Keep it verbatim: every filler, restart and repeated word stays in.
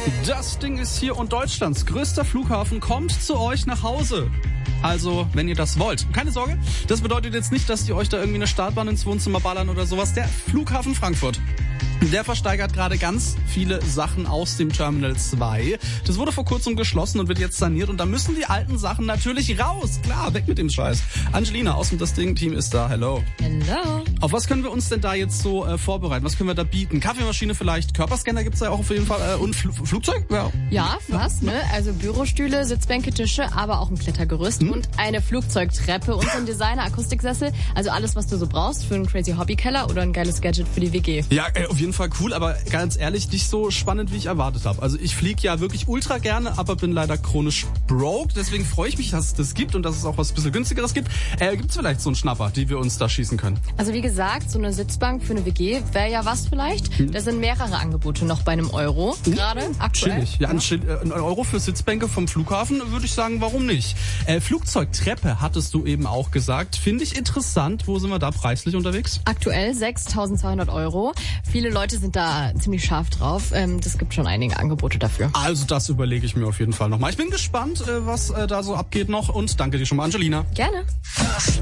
Das Ding ist hier und Deutschlands größter Flughafen kommt zu euch nach Hause. Also, wenn ihr das wollt. Keine Sorge, das bedeutet jetzt nicht, dass die euch da irgendwie eine Startbahn ins Wohnzimmer ballern oder sowas. Der Flughafen Frankfurt, der versteigert gerade ganz viele Sachen aus dem Terminal zwei. Das wurde vor kurzem geschlossen und wird jetzt saniert. Und da müssen die alten Sachen natürlich raus. Klar, weg mit dem Scheiß. Angelina aus dem Das Ding-Team ist da. Hello. Hello. Auf was können wir uns denn da jetzt so äh, vorbereiten? Was können wir da bieten? Kaffeemaschine vielleicht? Körperscanner gibt's ja auch auf jeden Fall. Äh, und Fl- Flugzeug? Ja, ja fast. Ne? Also Bürostühle, Sitzbänke, Tische, aber auch ein Klettergerüst hm? und eine Flugzeugtreppe und so ein Designer-Akustiksessel. Also alles, was du so brauchst für einen crazy Hobbykeller oder ein geiles Gadget für die W G. Ja, äh, auf jeden Fall cool, aber ganz ehrlich, nicht so spannend, wie ich erwartet habe. Also ich fliege ja wirklich ultra gerne, aber bin leider chronisch broke. Deswegen freue ich mich, dass es das gibt und dass es auch was ein bisschen günstigeres gibt. Äh, gibt's vielleicht so einen Schnapper, die wir uns da schießen können? Also wie gesagt, so eine Sitzbank für eine W G wäre ja was vielleicht. Hm. Da sind mehrere Angebote noch bei einem Euro gerade hm. aktuell. Chillig. Ja, ein, Chill, äh, ein Euro für Sitzbänke vom Flughafen würde ich sagen, warum nicht? Äh, Flugzeugtreppe hattest du eben auch gesagt. Finde ich interessant. Wo sind wir da preislich unterwegs? Aktuell sechstausendzweihundert Euro. Viele Leute sind da ziemlich scharf drauf. Ähm, das gibt schon einige Angebote dafür. Also das überlege ich mir auf jeden Fall nochmal. Ich bin gespannt, äh, was äh, da so abgeht noch und danke dir schon mal, Angelina. Gerne.